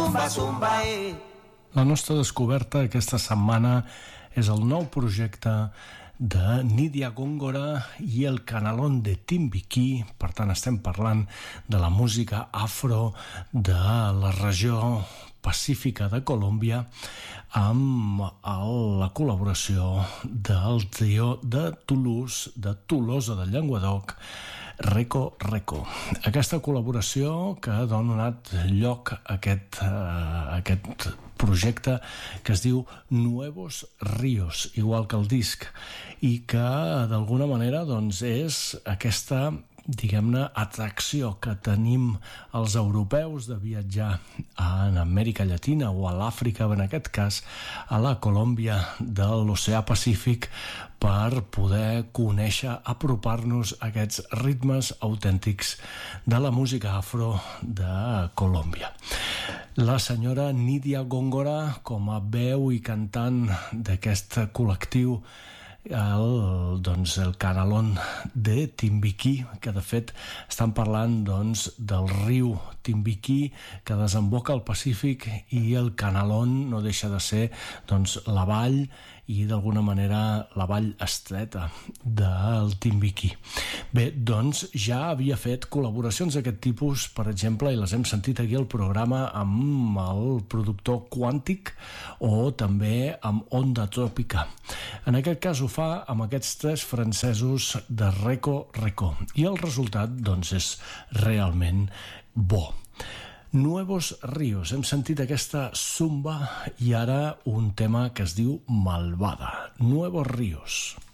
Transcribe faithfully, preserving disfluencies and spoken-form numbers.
zumba, zumba, eh. La nostra descoberta aquesta setmana és el nou projecte de Nydia Góngora i el Canalón de Timbiquí. Per tant, estem parlant de la música afro de la regió pacífica de Colòmbia amb el, la col·laboració del trio de Toulouse, de Tolosa de Llenguadoc, Reco Reco. Aquesta col·laboració que ha donat lloc a aquest, uh, aquest projecte que es diu Nuevos Ríos, igual que el disc, i que d'alguna manera doncs, és aquesta, diguem-ne, atracció que tenim els europeus de viatjar en Amèrica Llatina o a l'Àfrica, en aquest cas a la Colòmbia de l'Oceà Pacífic, per poder conèixer, apropar-nos a aquests ritmes autèntics de la música afro de Colòmbia. La senyora Nydia Góngora, com a veu i cantant d'aquest col·lectiu, el, doncs, el Canalón de Timbiquí, que de fet estan parlant doncs, del riu Timbiquí que desemboca al Pacífic, i el Canalón no deixa de ser doncs, la vall i d'alguna manera la vall estreta del Timbiquí. Bé, doncs ja havia fet col·laboracions d'aquest tipus, per exemple, i les hem sentit aquí al programa amb el productor Quàntic o també amb Onda Tròpica. En aquest cas ho fa amb aquests tres francesos de Reco Reco, i el resultat doncs és realment bo. Nuevos Ríos, hem sentit aquesta zumba i ara un tema que es diu Malvada. Nuevos Ríos.